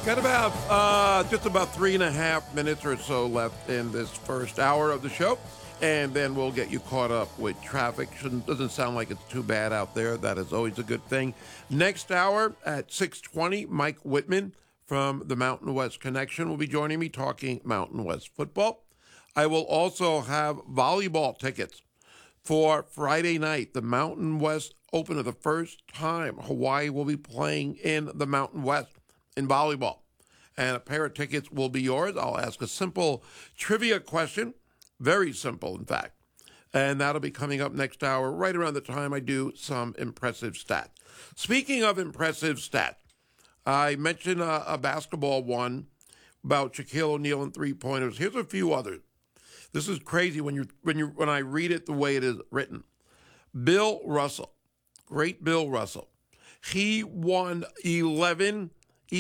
Got about just about 3.5 minutes or so left in this first hour of the show, and then we'll get you caught up with traffic. Doesn't sound like it's too bad out there. That is always a good thing. Next hour at 6:20, Mike Whitman from the Mountain West Connection will be joining me talking Mountain West football. I will also have volleyball tickets for Friday night, the Mountain West Open. For the first time, Hawaii will be playing in the Mountain West in volleyball. And a pair of tickets will be yours. I'll ask a simple trivia question, very simple, in fact. And that'll be coming up next hour, right around the time I do some impressive stats. Speaking of impressive stats, I mentioned a basketball one about Shaquille O'Neal and three-pointers. Here's a few others. This is crazy when I read it the way it is written. Bill Russell, great Bill Russell, he won 11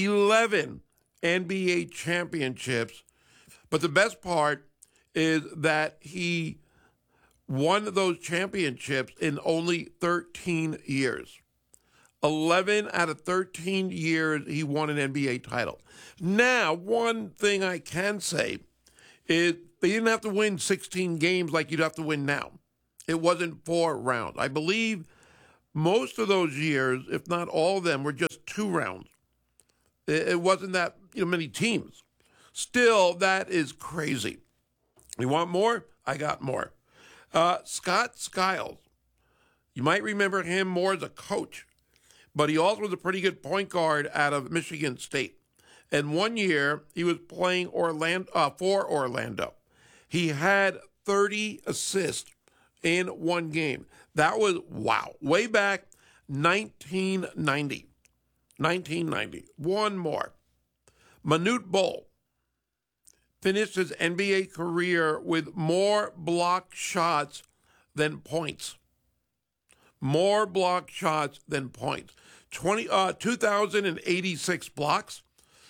NBA championships, but the best part is that he won those championships in only 13 years. 11 out of 13 years he won an NBA title. Now, one thing I can say is they didn't have to win 16 games like you'd have to win now. It wasn't 4 rounds. I believe most of those years, if not all of them, were just 2 rounds. It wasn't that many teams. Still, that is crazy. You want more? I got more. Scott Skiles. You might remember him more as a coach, but he also was a pretty good point guard out of Michigan State. And one year, he was playing for Orlando. He had 30 assists in one game. That was, wow, way back 1990. 1990. One more. Manute Bol finished his NBA career with more blocked shots than points. More blocked shots than points. 2,086 blocks,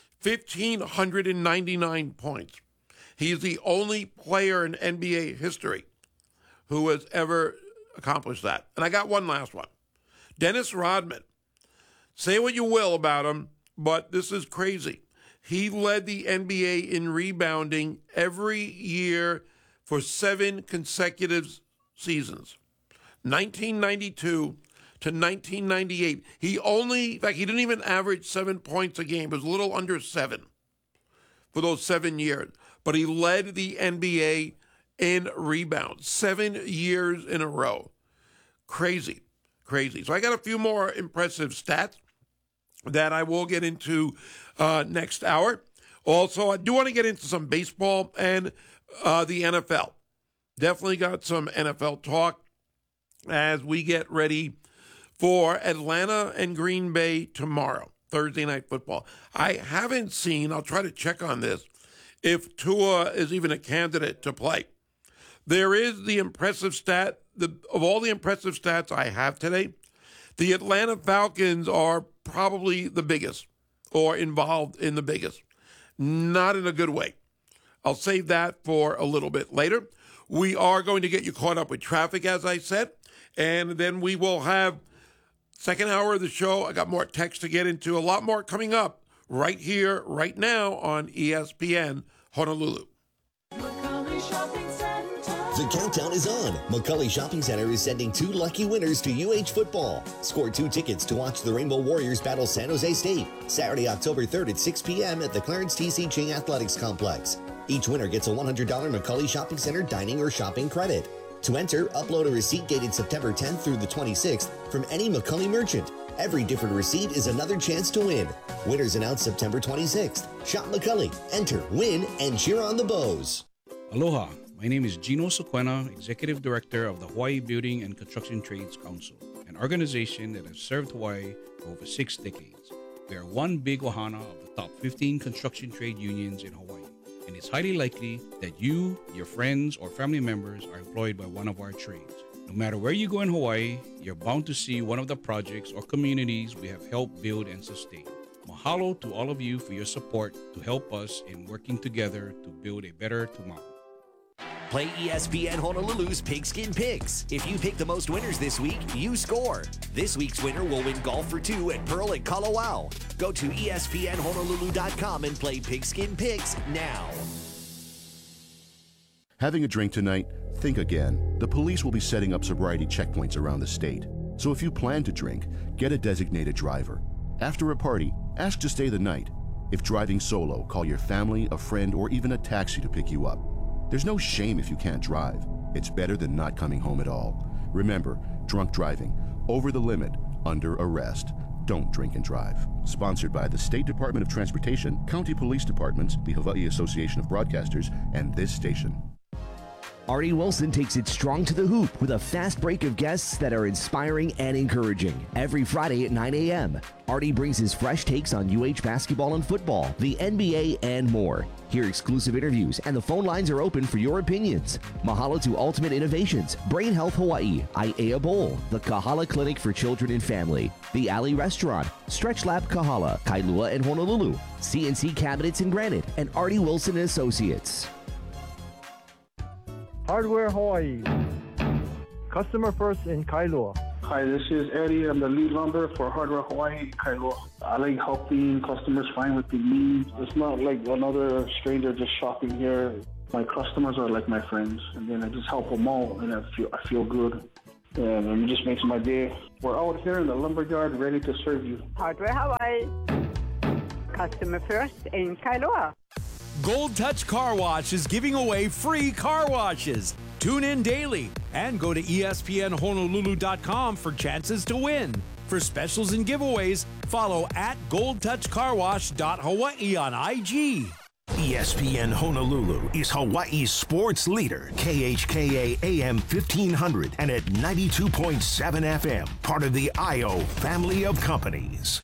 1,599 points. He's the only player in NBA history who has ever accomplished that. And I got one last one. Dennis Rodman. Say what you will about him, but this is crazy. He led the NBA in rebounding every year for 7 consecutive seasons. 1992 to 1998. He didn't even average 7 points a game. It was a little under 7 for those 7 years. But he led the NBA in rebounds 7 years in a row. Crazy. So I got a few more impressive stats that I will get into next hour. Also, I do want to get into some baseball and the NFL. Definitely got some NFL talk as we get ready for Atlanta and Green Bay tomorrow, Thursday Night Football. I haven't seen, I'll try to check on this, if Tua is even a candidate to play. There is the impressive stat, of all the impressive stats I have today, the Atlanta Falcons are probably the biggest or involved in the biggest. Not in a good way. I'll save that for a little bit later. We are going to get you caught up with traffic, as I said, and then we will have second hour of the show. I got more text to get into, a lot more coming up right here, right now on ESPN Honolulu. The countdown is on. McCully Shopping Center is sending 2 lucky winners to UH football. Score 2 tickets to watch the Rainbow Warriors battle San Jose State, Saturday, October 3rd at 6 p.m. at the Clarence T.C. Ching Athletics Complex. Each winner gets a $100 McCully Shopping Center dining or shopping credit. To enter, upload a receipt dated September 10th through the 26th from any McCully merchant. Every different receipt is another chance to win. Winners announced September 26th. Shop McCully, enter, win, and cheer on the Bows. Aloha. My name is Gino Sequena, Executive Director of the Hawaii Building and Construction Trades Council, an organization that has served Hawaii for over 6 decades. We are one big ohana of the top 15 construction trade unions in Hawaii, and it's highly likely that you, your friends, or family members are employed by one of our trades. No matter where you go in Hawaii, you're bound to see one of the projects or communities we have helped build and sustain. Mahalo to all of you for your support to help us in working together to build a better tomorrow. Play ESPN Honolulu's Pigskin Picks. If you pick the most winners this week, you score. This week's winner will win golf for two at Pearl at Kalawao. Go to ESPNHonolulu.com and play Pigskin Picks now. Having a drink tonight? Think again. The police will be setting up sobriety checkpoints around the state. So if you plan to drink, get a designated driver. After a party, ask to stay the night. If driving solo, call your family, a friend, or even a taxi to pick you up. There's no shame if you can't drive. It's better than not coming home at all. Remember, drunk driving, over the limit, under arrest. Don't drink and drive. Sponsored by the State Department of Transportation, County Police Departments, the Hawaii Association of Broadcasters, and this station. Artie Wilson takes it strong to the hoop with a fast break of guests that are inspiring and encouraging. Every Friday at 9 a.m., Artie brings his fresh takes on UH basketball and football, the NBA, and more. Hear exclusive interviews, and the phone lines are open for your opinions. Mahalo to Ultimate Innovations, Brain Health Hawaii, Aiea Bowl, the Kahala Clinic for Children and Family, the Alley Restaurant, Stretch Lab Kahala, Kailua and Honolulu, CNC Cabinets and Granite, and Artie Wilson and Associates. Hardware Hawaii. Customer first in Kailua. Hi, this is Eddie. I'm the lead lumber for Hardware Hawaii, Kailua. I like helping customers find what they need. It's not like another stranger just shopping here. My customers are like my friends, and then I just help them all, and I feel good. And it just makes my day. We're out here in the lumberyard ready to serve you. Hardware Hawaii. Customer first in Kailua. Gold Touch Car Wash is giving away free car washes. Tune in daily and go to ESPNHonolulu.com for chances to win. For specials and giveaways, follow at goldtouchcarwash.hawaii on IG. ESPN Honolulu is Hawaii's sports leader. KHKA AM 1500 and at 92.7 FM, part of the IO family of companies.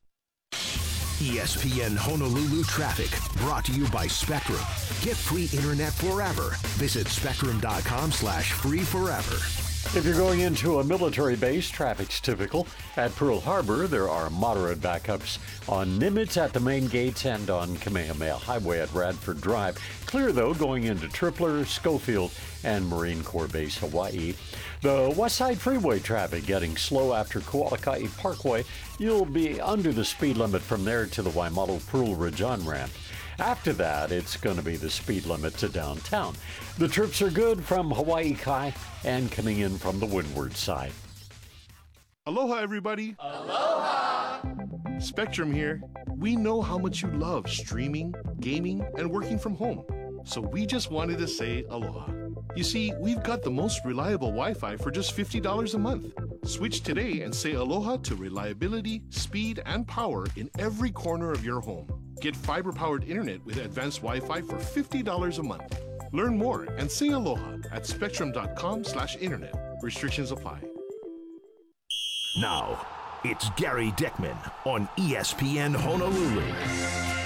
ESPN Honolulu Traffic, brought to you by Spectrum. Get free internet forever. Visit spectrum.com/free forever. If you're going into a military base, traffic's typical. At Pearl Harbor, there are moderate backups on Nimitz at the main gates and on Kamehameha Highway at Radford Drive. Clear, though, going into Tripler, Schofield, and Marine Corps Base, Hawaii. The West Side Freeway traffic getting slow after Kualakai Parkway. You'll be under the speed limit from there to the Waimalu Pearl Ridge on-ramp. After that, it's going to be the speed limit to downtown. The trips are good from Hawaii Kai and coming in from the windward side. Aloha, everybody. Aloha. Spectrum here. We know how much you love streaming, gaming, and working from home. So we just wanted to say aloha. You see, we've got the most reliable Wi-Fi for just $50 a month. Switch today and say aloha to reliability, speed, and power in every corner of your home. Get fiber-powered internet with advanced Wi-Fi for $50 a month. Learn more and say aloha at spectrum.com/internet. Restrictions apply. Now, it's Gary Dickman on ESPN Honolulu.